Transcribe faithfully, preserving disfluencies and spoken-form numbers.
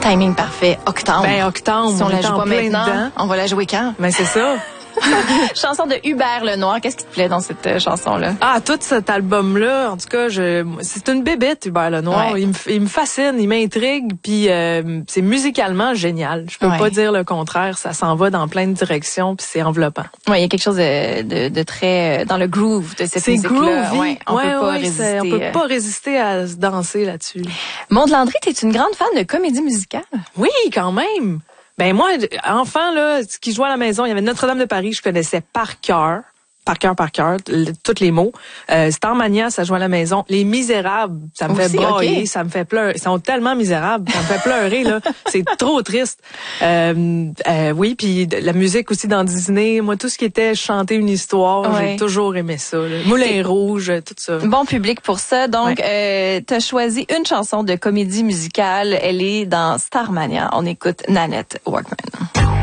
Timing parfait. Octobre. Ben, octobre. Si on, on la joue pas maintenant, dedans. on va la jouer quand? Ben, c'est ça. Chanson de Hubert Lenoir. Qu'est-ce qui te plaît dans cette euh, chanson-là? Ah, tout cet album-là, en tout cas, je, c'est une bébête, Hubert Lenoir. Ouais. Il me, il me fascine, il m'intrigue, puis euh, c'est musicalement génial. Je peux Ouais. pas dire le contraire. Ça s'en va dans plein de directions, puis c'est enveloppant. Oui, il y a quelque chose de, de, de très dans le groove de cette C'est musique-là. groovy. Ouais, on ouais, peut pas ouais, résister. c'est- on peut pas résister à se danser là-dessus. Maude Landry, t'es une grande fan de comédie musicale? Oui, quand même. Ben moi, enfant, là, ce qui jouait à la maison, il y avait Notre-Dame de Paris, je connaissais par cœur. Par cœur, par cœur, le- tous les mots. Euh, Starmania, ça joue à la maison. Les Misérables, ça me Aussi, fait brailler, okay. ça me fait pleurer. Ils sont tellement misérables, ça me fait pleurer, là. C'est trop triste. Euh, euh, oui, puis la musique aussi dans Disney. Moi, tout ce qui était chanter une histoire, Ouais. j'ai toujours aimé ça. Là. Moulin Rouge, tout ça. Bon public pour ça. Donc, Ouais. euh, t'as choisi une chanson de comédie musicale. Elle est dans Starmania. On écoute Nanette Workman.